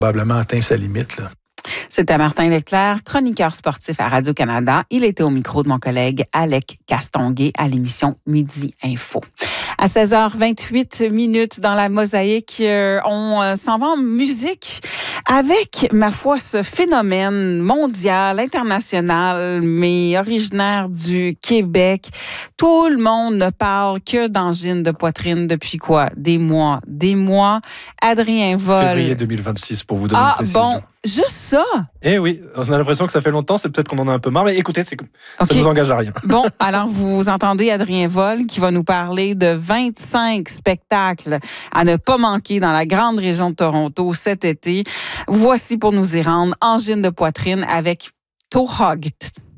probablement atteint sa limite, là. C'était Martin Leclerc, chroniqueur sportif à Radio-Canada. Il était au micro de mon collègue Alec Castonguay à l'émission Midi Info. À 16h28 dans la mosaïque, on s'en va en musique avec, ma foi, ce phénomène mondial, international, mais originaire du Québec. Tout le monde ne parle que d'angine de poitrine depuis quoi? Des mois. Adrien Vol. Février 2026, pour vous donner une précision. Bon, juste ça? Eh oui, on a l'impression que ça fait longtemps, c'est peut-être qu'on en a un peu marre, mais écoutez, ça Okay. ne nous engage à rien. Bon, alors vous entendez Adrien Vol qui va nous parler de 25 spectacles à ne pas manquer dans la grande région de Toronto cet été. Voici pour nous y rendre, angine de poitrine avec Toe Hugged.